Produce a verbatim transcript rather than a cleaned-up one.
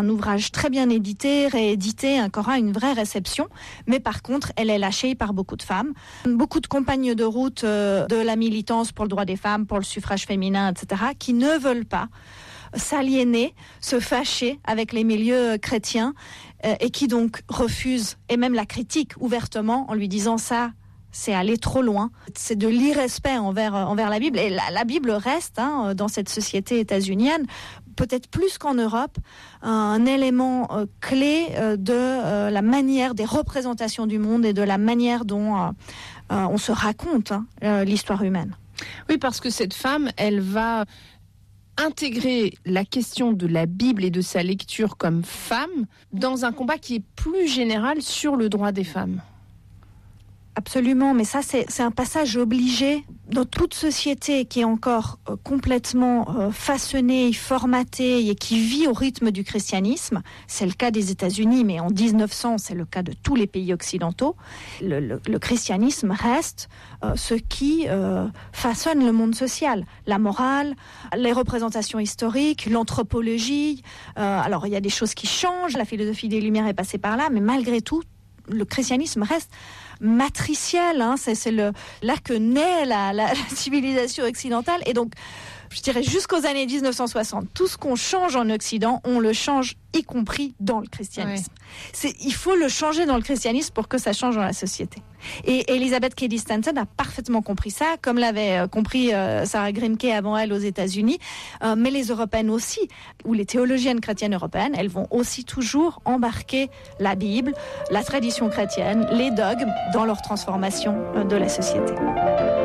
un ouvrage très bien édité, réédité, un Coran, une vraie réception. Mais par contre, elle est lâchée par beaucoup de femmes. Beaucoup de compagnes de route euh, de la militance pour le droit des femmes, pour le suffrage féminin, et cetera, qui ne veulent pas s'aliéner, se fâcher avec les milieux chrétiens euh, et qui donc refusent, et même la critiquent ouvertement en lui disant ça, c'est aller trop loin. C'est de l'irrespect envers, envers la Bible. Et la, la Bible reste, hein, dans cette société états-unienne, peut-être plus qu'en Europe, un élément euh, clé euh, de euh, la manière des représentations du monde et de la manière dont euh, euh, on se raconte hein, euh, l'histoire humaine. Oui, parce que cette femme, elle va intégrer la question de la Bible et de sa lecture comme femme dans un combat qui est plus général sur le droit des femmes. Absolument, mais ça c'est, c'est un passage obligé dans toute société qui est encore euh, complètement euh, façonnée, formatée et qui vit au rythme du christianisme. C'est le cas des États-Unis, mais en dix-neuf cents, c'est le cas de tous les pays occidentaux. Le, le, le christianisme reste euh, ce qui euh, façonne le monde social. La morale, les représentations historiques, l'anthropologie. Euh, alors il y a des choses qui changent, la philosophie des Lumières est passée par là, mais malgré tout, le christianisme reste matriciel, hein, c'est, c'est le, là que naît la, la, la civilisation occidentale. Et donc, je dirais jusqu'aux années dix-neuf cent soixante, tout ce qu'on change en Occident, on le change y compris dans le christianisme. Ouais. C'est, il faut le changer dans le christianisme pour que ça change dans la société. Et Elizabeth Cady Stanton a parfaitement compris ça, comme l'avait compris euh, Sarah Grimke avant elle aux États-Unis, euh, mais les Européennes aussi, ou les théologiennes chrétiennes européennes, elles vont aussi toujours embarquer la Bible, la tradition chrétienne, les dogmes dans leur transformation euh, de la société.